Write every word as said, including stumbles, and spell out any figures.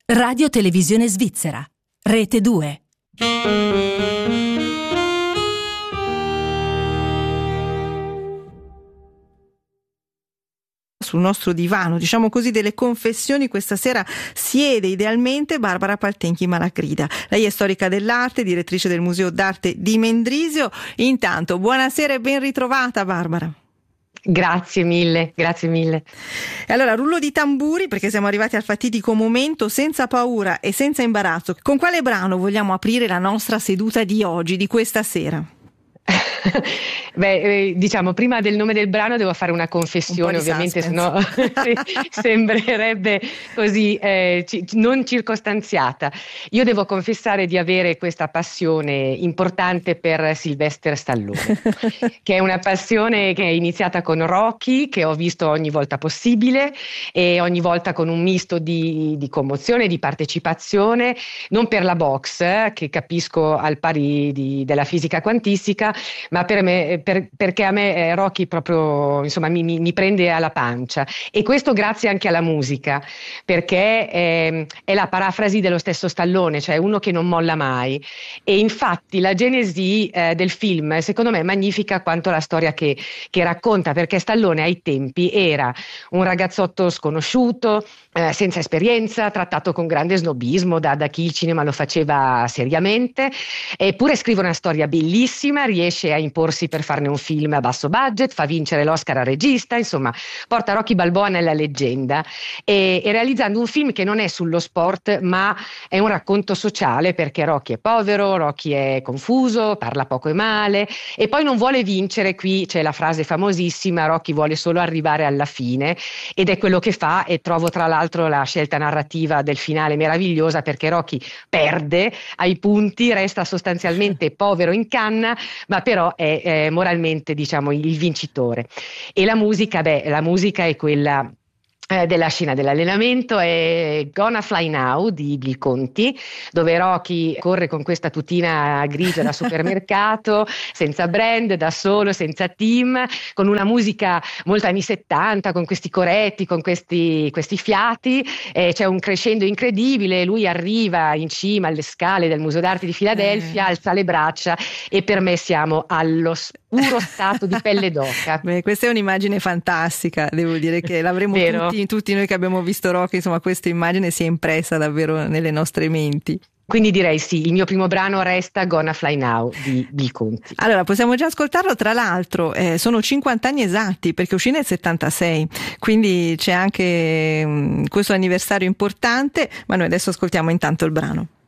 Radio Televisione Svizzera, Rete due. Sul nostro divano, diciamo così, delle confessioni, questa sera siede idealmente Barbara Paltenchi Malagrida. Lei è storica dell'arte, direttrice del Museo d'Arte di Mendrisio. Intanto, buonasera e ben ritrovata, Barbara. Grazie mille, grazie mille. E allora, rullo di tamburi, perché siamo arrivati al fatidico momento, senza paura e senza imbarazzo. Con quale brano vogliamo aprire la nostra seduta di oggi, di questa sera? Beh, eh, diciamo, prima del nome del brano devo fare una confessione, un ovviamente, sennò sembrerebbe così eh, ci, non circostanziata. Io devo confessare di avere questa passione importante per Sylvester Stallone, che è una passione che è iniziata con Rocky, che ho visto ogni volta possibile e ogni volta con un misto di, di commozione, di partecipazione, non per la box, eh, che capisco al pari di, della fisica quantistica, ma per me, per, perché a me eh, Rocky proprio, insomma, mi, mi, mi prende alla pancia, e questo grazie anche alla musica, perché eh, è la parafrasi dello stesso Stallone, cioè uno che non molla mai. E infatti la genesi eh, del film, secondo me, è magnifica quanto la storia che, che racconta, perché Stallone ai tempi era un ragazzotto sconosciuto, eh, senza esperienza, trattato con grande snobismo da, da chi il cinema lo faceva seriamente, eppure scrive una storia bellissima, riesce a imporsi per farne un film a basso budget, fa vincere l'Oscar al regista, insomma porta Rocky Balboa nella leggenda, e, e realizzando un film che non è sullo sport ma è un racconto sociale, perché Rocky è povero, Rocky è confuso, parla poco e male, e poi non vuole vincere. Qui c'è la frase famosissima: Rocky vuole solo arrivare alla fine, ed è quello che fa, e trovo tra l'altro la scelta narrativa del finale meravigliosa, perché Rocky perde ai punti, resta sostanzialmente povero in canna, ma però è, è moralmente, diciamo, il vincitore. E la musica, beh, la musica è quella eh, della scena dell'allenamento, è Gonna Fly Now di Bill Conti, dove Rocky corre con questa tutina grigia da supermercato, senza brand, da solo, senza team, con una musica molto anni settanta, con questi coretti, con questi, questi fiati, eh, c'è un crescendo incredibile, lui arriva in cima alle scale del Museo d'Arte di Filadelfia, eh. alza le braccia, e per me siamo allo puro stato di pelle d'oca. Beh, questa è un'immagine fantastica, devo dire che l'avremo tutti, tutti noi che abbiamo visto Rocky, insomma questa immagine si è impressa davvero nelle nostre menti. Quindi direi sì, il mio primo brano resta Gonna Fly Now di Bill Conti. Allora, possiamo già ascoltarlo, tra l'altro eh, sono cinquanta anni esatti, perché uscì nel settantasei, quindi c'è anche um, questo anniversario importante, ma noi adesso ascoltiamo intanto il brano.